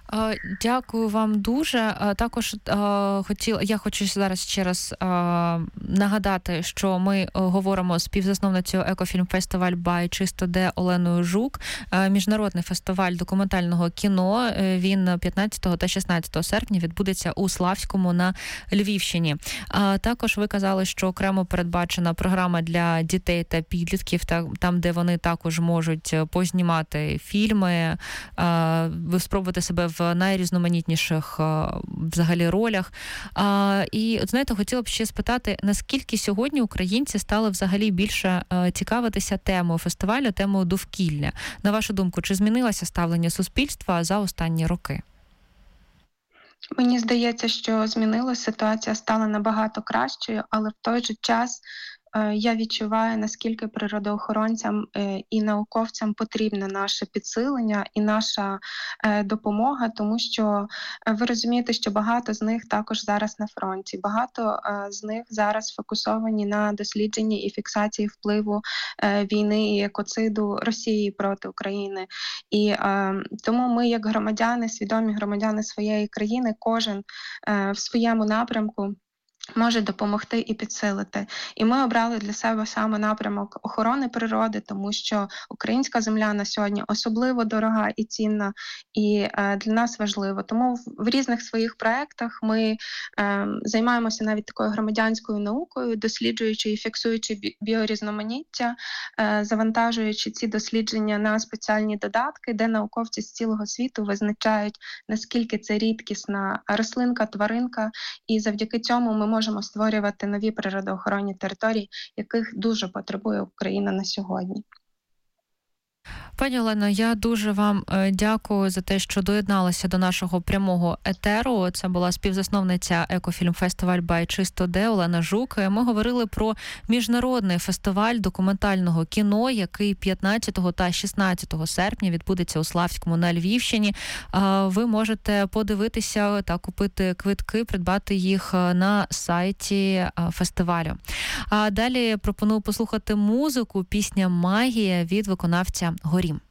Дякую вам дуже. Також я хочу зараз ще раз нагадати, що ми говоримо з співзасновницею «Екофільм-фестиваль by Чисто Де» Оленою Жук. Міжнародний фестиваль документального кіно, він 15 та 16 серпня відбудеться у Славському на Львівщині. Також ви казали, що окремо передбачена програма для дітей та підлітків, там, де вони також можуть познімати фільми, спробувати себе в найрізноманітніших взагалі ролях. І, от знаєте, хотіла б ще спитати, наскільки сьогодні українці стали взагалі більше цікавитися темою фестивалю, темою довкілля? На вашу думку, чи змінилося ставлення суспільства за останні роки? Мені здається, що змінилася, ситуація стала набагато кращою, але в той же час я відчуваю, наскільки природоохоронцям і науковцям потрібне наше підсилення і наша допомога, тому що ви розумієте, що багато з них також зараз на фронті, багато з них зараз фокусовані на дослідженні і фіксації впливу війни і екоциду Росії проти України. І тому ми, як громадяни, свідомі громадяни своєї країни, кожен в своєму напрямку може допомогти і підсилити. І ми обрали для себе саме напрямок охорони природи, тому що українська земля на сьогодні особливо дорога і цінна, і для нас важливо. Тому в різних своїх проєктах ми займаємося навіть такою громадянською наукою, досліджуючи і фіксуючи біорізноманіття, завантажуючи ці дослідження на спеціальні додатки, де науковці з цілого світу визначають, наскільки це рідкісна рослинка, тваринка, і завдяки цьому ми можемо створювати нові природоохоронні території, яких дуже потребує Україна на сьогодні. Пані Олено, я дуже вам дякую за те, що доєдналися до нашого прямого етеру. Це була співзасновниця «Екофільм-фестиваль by Чисто Де» Олена Жук. Ми говорили про міжнародний фестиваль документального кіно, який 15 та 16 серпня відбудеться у Славському на Львівщині. Ви можете подивитися та купити квитки, придбати їх на сайті фестивалю. А далі пропоную послухати музику, пісня «Магія» від виконавця Горім.